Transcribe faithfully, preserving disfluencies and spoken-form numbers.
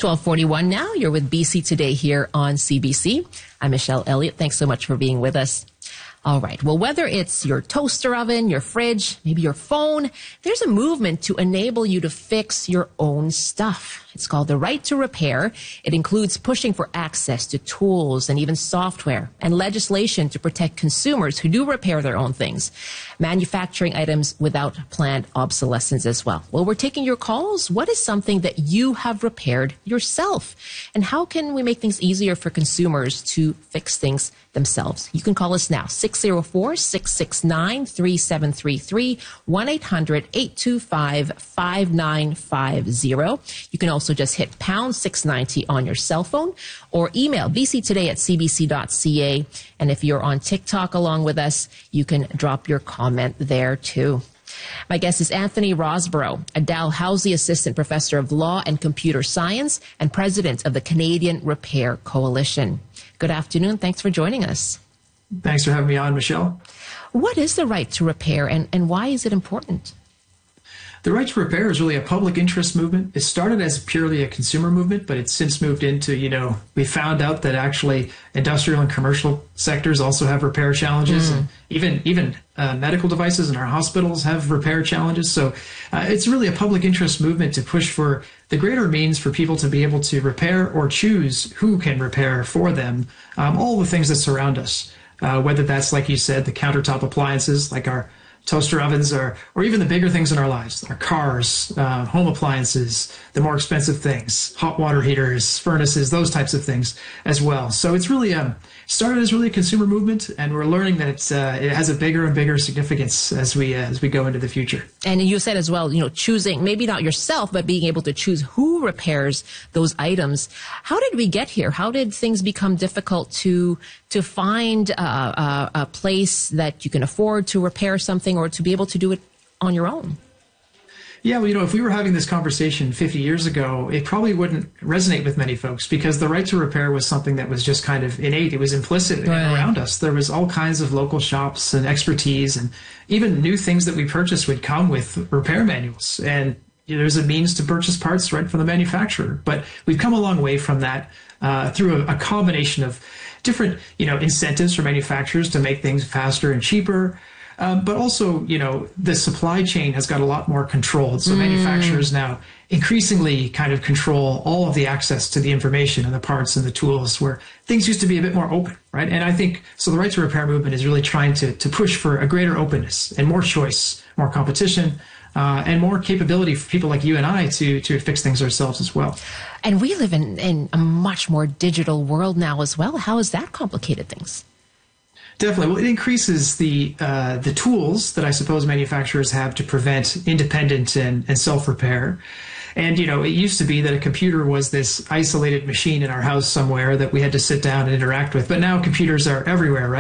twelve forty-one now. You're with B C Today here on C B C. I'm Michelle Elliott. Thanks so much for being with us. All right. Well, whether it's your toaster oven, your fridge, maybe your phone, there's a movement to enable you to fix your own stuff. It's called the Right to Repair. It includes pushing for access to tools and even software and legislation to protect consumers who do repair their own things, manufacturing items without planned obsolescence as well. Well, we're taking your calls. What is something that you have repaired yourself? And how can we make things easier for consumers to fix things themselves? You can call us now, six oh four, six six nine, three seven three three, one eight hundred, eight two five, five nine five zero. You can also just hit pound six ninety on your cell phone or email b c today at c b c dot c a. And if you're on TikTok along with us, you can drop your comment there too. My guest is Anthony Rosborough, a Dalhousie Assistant Professor of Law and Computer Science and President of the Canadian Repair Coalition. Good afternoon. Thanks for joining us. Thanks for having me on, Michelle. What is the right to repair, and, and why is it important? The right to repair is really a public interest movement. It started as purely a consumer movement, but it's since moved into, you know, we found out that actually industrial and commercial sectors also have repair challenges. Mm. And even even uh, medical devices in our hospitals have repair challenges. So uh, it's really a public interest movement to push for the greater means for people to be able to repair or choose who can repair for them um, all the things that surround us, uh, whether that's, like you said, the countertop appliances like our toaster ovens, or or even the bigger things in our lives, our cars, uh, home appliances, the more expensive things, hot water heaters, furnaces, those types of things as well. So it's really um, started as really a consumer movement, and we're learning that it's uh, it has a bigger and bigger significance as we uh, as we go into the future. And you said as well, you know, choosing maybe not yourself, but being able to choose who repairs those items. How did we get here? How did things become difficult to to find uh, a, a place that you can afford to repair something, or to be able to do it on your own? Yeah, well, you know, if we were having this conversation fifty years ago, it probably wouldn't resonate with many folks, because the right to repair was something that was just kind of innate. It was implicit right around us. There was all kinds of local shops and expertise, and even new things that we purchased would come with repair manuals. And you know, there's a means to purchase parts right from the manufacturer. But we've come a long way from that uh, through a, a combination of different, you know, incentives for manufacturers to make things faster and cheaper. Um, but also, you know, the supply chain has got a lot more controlled. So mm. manufacturers now increasingly kind of control all of the access to the information and the parts and the tools, where things used to be a bit more open, right? And I think, so the right to repair movement is really trying to, to push for a greater openness and more choice, more competition, uh, and more capability for people like you and I to, to fix things ourselves as well. And we live in, in a much more digital world now as well. How has that complicated things? Definitely. Well, it increases the uh, the tools that I suppose manufacturers have to prevent independent and, and self-repair. And, you know, it used to be that a computer was this isolated machine in our house somewhere that we had to sit down and interact with. But now computers are everywhere, right?